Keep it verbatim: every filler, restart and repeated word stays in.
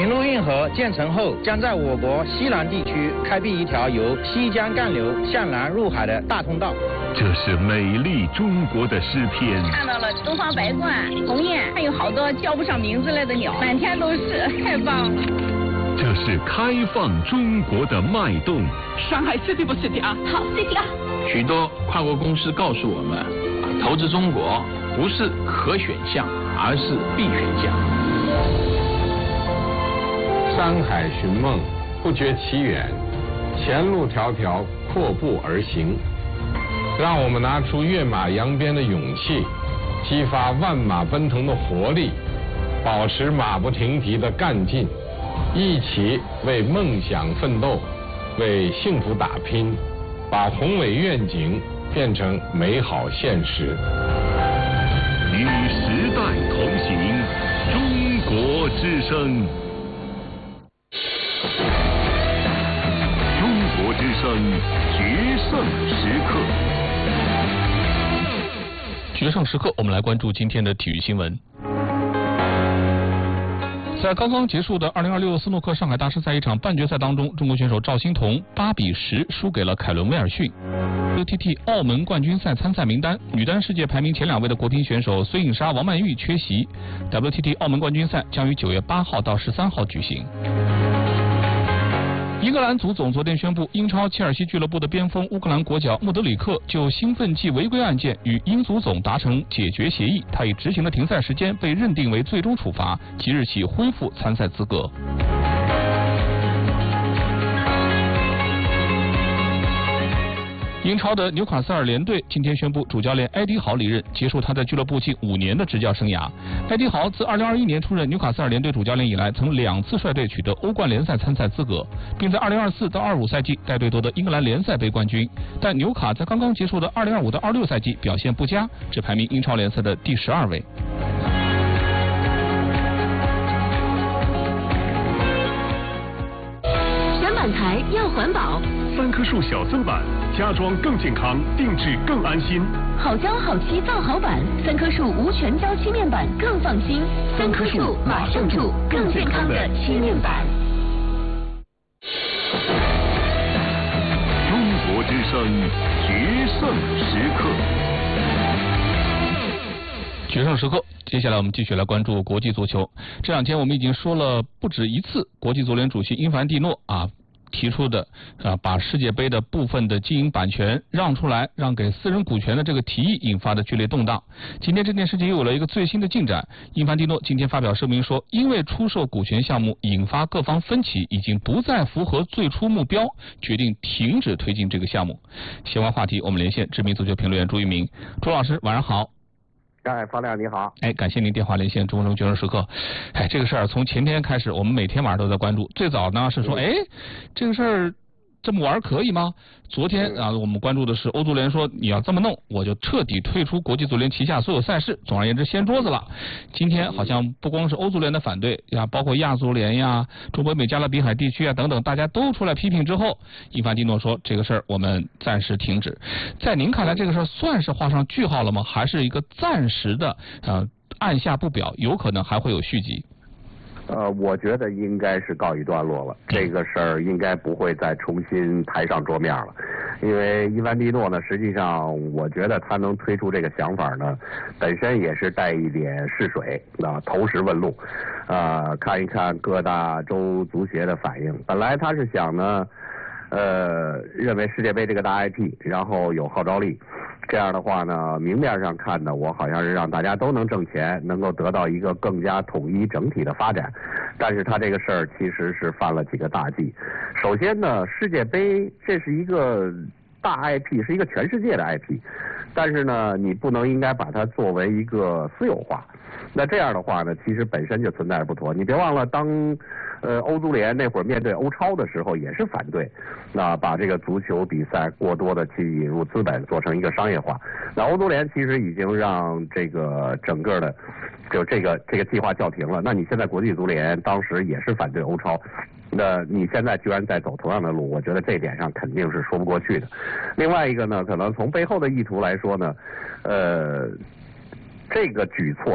平陆运河建成后，将在我国西南地区开辟一条由西江干流向南入海的大通道。 这是美丽中国的诗篇。 看到了东方白鹳、鸿雁，还有好多叫不上名字来的鸟，满天都是，太棒了。 这是开放中国的脉动。 上海 City 不 City 啊？ 好 City 啊！ 许多跨国公司告诉我们，投资中国不是可选项，而是必选项。 山海寻梦，不觉其远；前路迢迢，阔步而行。让我们拿出跃马扬鞭的勇气，激发万马奔腾的活力，保持马不停蹄的干劲，一起为梦想奋斗，为幸福打拼，把宏伟愿景变成美好现实。 与时代同行，中国之声。中国之声决胜时刻。 决胜时刻，我们来关注今天的体育新闻。在刚刚结束的二零二六斯诺克上海大师赛一场半决赛当中，中国选手赵欣彤八比十输给了凯伦威尔逊。W T T 澳门冠军赛参赛名单，女单世界排名前两位的国乒选手孙颖莎、王曼玉缺席。W T T 澳门冠军赛将于九月八号到十三号举行。英格兰足总昨天宣布，英超切尔西俱乐部的边锋乌克兰国脚穆德里克就兴奋剂违规案件与英足总达成解决协议，他已执行的停赛时间被认定为最终处罚，即日起恢复参赛资格。英超的纽卡斯尔联队今天宣布主教练埃迪豪离任，结束他在俱乐部近五年的执教生涯。埃迪豪自二零二一年出任纽卡斯尔联队主教练以来，曾两次率队取得欧冠联赛参赛资格，并在二零二四到二五赛季带队夺得英格兰联赛杯冠军。但纽卡在刚刚结束的二零二五到二六赛季表现不佳，只排名英超联赛的第十二位。 选板材要环保。 三棵树小增版，家装更健康，定制更安心。 好胶好漆造好板，三棵树无全胶漆面板更放心。三棵树马上住更健康的漆面板。 中国之声决胜时刻。 决胜时刻，接下来我们继续来关注国际足球。这两天我们已经说了不止一次，国际足联主席因凡蒂诺啊提出的啊，把世界杯的部分的经营版权让出来，让给私人股权的这个提议引发的剧烈动荡。今天这件事情又有了一个最新的进展。因凡蒂诺今天发表声明说，因为出售股权项目引发各方分歧，已经不再符合最初目标，决定停止推进这个项目。相关话题，我们连线知名足球评论员朱一鸣。朱老师，晚上好。 哎，方亮你好。 哎，感谢您电话连线中国决胜时刻。哎，这个事儿从前天开始，我们每天晚上都在关注。最早呢是说，哎，这个事儿这么玩可以吗？昨天啊，我们关注的是欧足联说你要这么弄，我就彻底退出国际足联旗下所有赛事。总而言之，掀桌子了。今天好像不光是欧足联的反对呀，包括亚足联呀、中北美加勒比海地区啊等等，大家都出来批评之后，因凡蒂诺说这个事儿我们暂时停止。在您看来，这个事儿算是画上句号了吗？还是一个暂时的呃按下不表，有可能还会有续集？ 呃，我觉得应该是告一段落了，这个事儿应该不会再重新抬上桌面了，因为伊凡蒂诺呢，实际上我觉得他能推出这个想法呢，本身也是带一点试水啊，投石问路，啊，看一看各大洲足协的反应。本来他是想呢，呃，认为世界杯这个大 I P， 然后有号召力。这样的话呢，明面上看呢，我好像是让大家都能挣钱，能够得到一个更加统一整体的发展。但是他这个事儿其实是犯了几个大忌。首先呢，世界杯这是一个大 I P， 是一个全世界的 I P， 但是呢，你不能应该把它作为一个私有化。那这样的话呢，其实本身就存在着不妥。你别忘了，当呃欧足联那会儿面对欧超的时候也是反对，那把这个足球比赛过多的去引入资本，做成一个商业化。那欧足联其实已经让这个整个的就这个这个计划叫停了。那你现在国际足联当时也是反对欧超，那你现在居然在走同样的路，我觉得这点上肯定是说不过去的。另外一个呢，可能从背后的意图来说呢，呃，这个举措